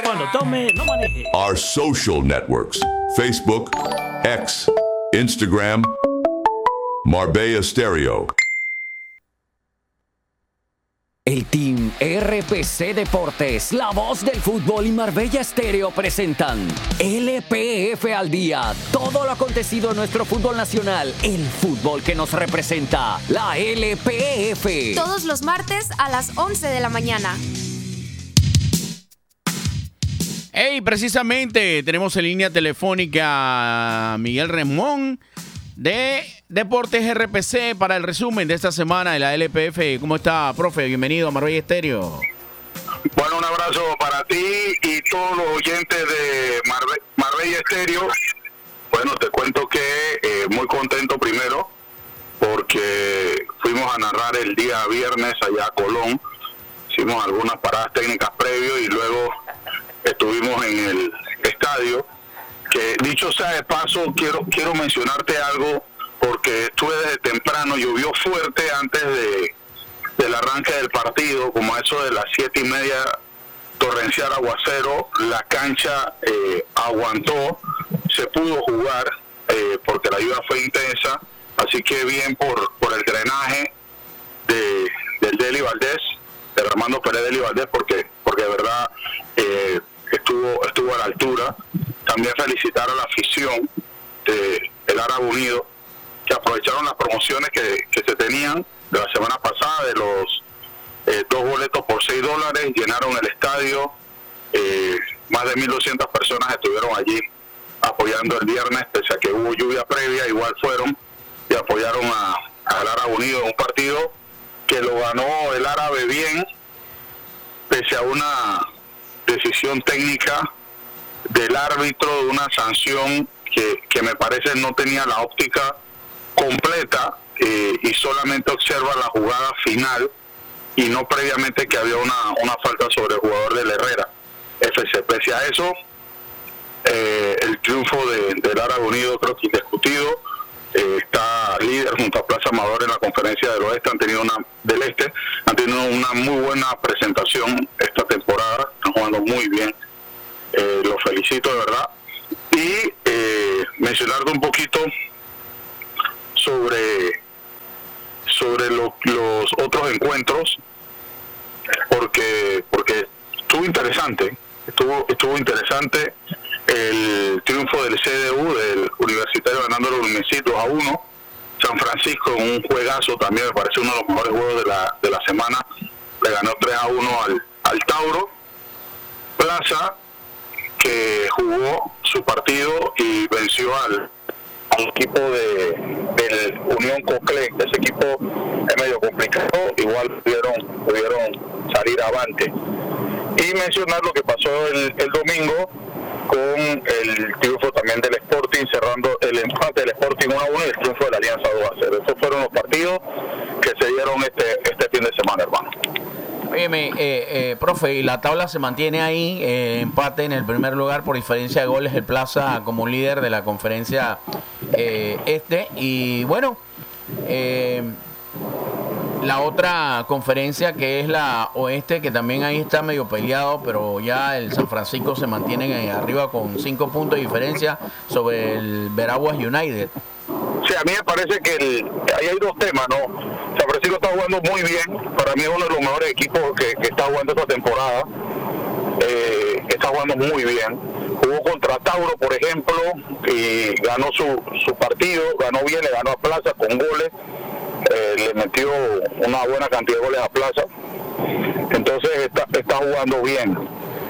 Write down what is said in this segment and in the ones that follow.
Cuando tome, no maneje. Our social networks: Facebook, X, Instagram, Marbella Stereo. El Team RPC Deportes, la voz del fútbol y Marbella Stereo presentan LPF al día. Todo lo acontecido en nuestro fútbol nacional, el fútbol que nos representa, la LPF. Todos los martes a las 11 de la mañana. Hey, precisamente tenemos en línea telefónica a Miguel Remón de Deportes RPC para el resumen de esta semana de la LPF. ¿Cómo está, profe? Bienvenido a Marbella Stereo. Bueno, un abrazo para ti y todos los oyentes de Marbella Stereo. Bueno, te cuento que muy contento primero porque fuimos a narrar el día viernes allá a Colón. Hicimos algunas paradas técnicas previos y luego estuvimos en el estadio. Que dicho sea de paso, quiero mencionarte algo porque estuve desde temprano, llovió fuerte antes del arranque del partido, como a eso de las 7:30, torrencial aguacero, la cancha aguantó, se pudo jugar porque la lluvia fue intensa, así que bien por el drenaje del Deli Valdés, de Armando Pérez Deli Valdés, porque de verdad estuvo a la altura. También felicitar a la afición del Árabe Unido, que aprovecharon las promociones que se tenían de la semana pasada, de los 2 boletos por $6, llenaron el estadio, más de 1.200 personas estuvieron allí apoyando el viernes, pese a que hubo lluvia previa, igual fueron y apoyaron al Árabe Unido en un partido que lo ganó el Árabe bien, pese a una decisión técnica del árbitro, de una sanción que me parece no tenía la óptica completa y solamente observa la jugada final y no previamente que había una falta sobre el jugador del Herrera FC. Pese a eso, el triunfo del Árabe Unido creo que indiscutido, está líder junto a Plaza Amador en la Conferencia del Oeste, han tenido una muy buena presentación esta temporada, están jugando muy bien. Los felicito de verdad y mencionarte un poquito sobre los otros encuentros porque estuvo interesante el triunfo del CDU, del Universitario, ganando los Lumesit 2-1. San Francisco en un juegazo, también me parece uno de los mejores juegos de la semana, le ganó 3-1 al Tauro. Plaza, que jugó su partido y venció al equipo del Unión Coclé. Ese equipo es medio complicado, igual pudieron salir avante. Y mencionar lo que pasó el domingo con el triunfo también del Sporting, cerrando el empate del Sporting 1-1 y el triunfo de la Alianza 2-0. Esos fueron los partidos que se dieron este fin de semana, hermano. Óyeme, profe, y la tabla se mantiene ahí, empate en el primer lugar por diferencia de goles, el Plaza como líder de la conferencia y bueno, la otra conferencia que es la oeste, que también ahí está medio peleado, pero ya el San Francisco se mantiene arriba con 5 puntos de diferencia sobre el Veraguas United. Sí, a mí me parece que ahí hay dos temas, ¿no? San Francisco está jugando muy bien, para mí es uno de los mejores equipos que está jugando esta temporada, está jugando muy bien, jugó contra Tauro, por ejemplo, y ganó su partido, ganó bien, le ganó a Plaza con goles, le metió una buena cantidad de goles a Plaza, entonces está jugando bien.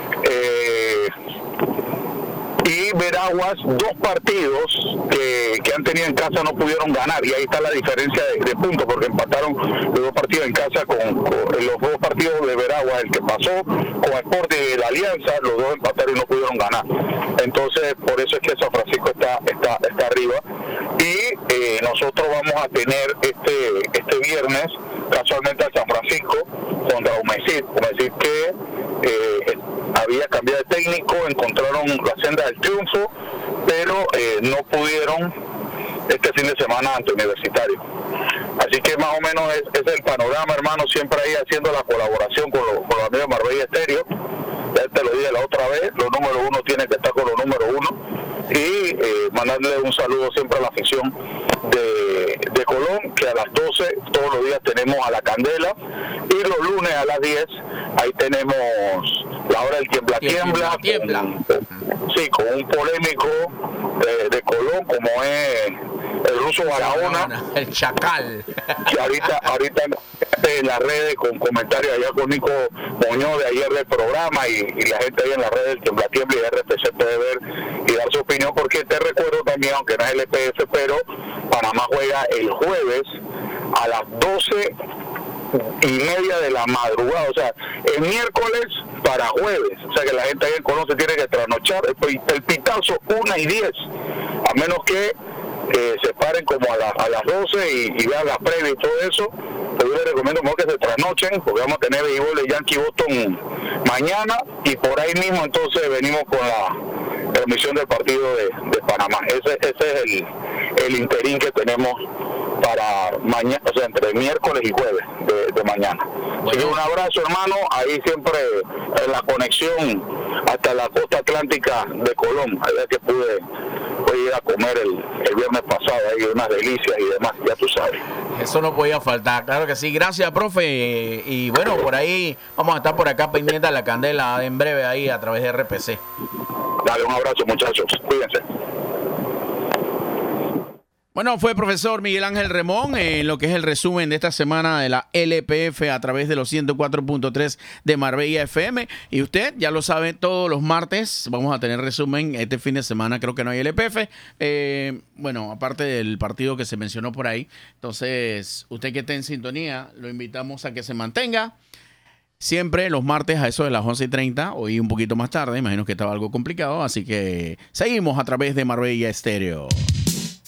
Y Veraguas, 2 partidos que han tenido en casa no pudieron ganar, y ahí está la diferencia de puntos, porque empataron los 2 partidos en casa con los 2 partidos de Veraguas, el que pasó con Sporting y la Alianza, los 2 empataron y no pudieron ganar. Entonces, por eso es que San Francisco está arriba. Y nosotros vamos a tener este viernes, casualmente, al San Francisco contra Umesit que había cambiado de técnico, encontraron la senda del triunfo, pero no pudieron este fin de semana ante Universitario. Así que más o menos es el panorama, hermano, siempre ahí haciendo la colaboración con los amigos de Marbella Estéreo. Ya te lo dije la otra vez, los número uno tienen que estar con los número uno. Y mandarle un saludo siempre a la afición de Colón, que a las 12 todos los días tenemos a la Candela, y los lunes a las 10 ahí tenemos la hora del tiembla. Sí, con un polémico de Colón como es el ruso Barahona, el Chacal, que ahorita en las redes con comentarios allá con Nico Muñoz de ayer del programa, y la gente ahí en las redes del Tiembla y RPC puede ver y dar su opinión, porque te recuerdo también, aunque no es LPF, pero Panamá juega el jueves a las 12:30 de la madrugada, o sea, el miércoles para jueves, o sea que la gente ahí en Colón se tiene que trasnochar, el pitazo 1:10, a menos que se paren como a las 12 y vean la previa y todo eso. Pero yo les recomiendo mejor que se trasnochen, porque vamos a tener béisbol de Yankee Boston mañana, y por ahí mismo entonces venimos con la transmisión del partido de Panamá. Ese es el interín que tenemos para mañana, o sea, entre miércoles y jueves de mañana. Bueno. Así que un abrazo, hermano, ahí siempre en la conexión hasta la costa atlántica de Colón, allá que pude ir a comer el viernes pasado, ahí unas delicias y demás, ya tú sabes. Eso no podía faltar, claro que sí. Gracias, profe. Y bueno, por ahí vamos a estar por acá pendientes a la Candela en breve ahí a través de RPC. Dale, un abrazo, muchachos. Cuídense. Bueno, fue el profesor Miguel Ángel Remón en lo que es el resumen de esta semana de la LPF a través de los 104.3 de Marbella FM. Y usted ya lo sabe, todos los martes vamos a tener resumen. Este fin de semana creo que no hay LPF. Bueno, aparte del partido que se mencionó por ahí. Entonces, usted que esté en sintonía, lo invitamos a que se mantenga. Siempre los martes a eso de las 11:30, hoy un poquito más tarde, imagino que estaba algo complicado. Así que seguimos a través de Marbella Estéreo.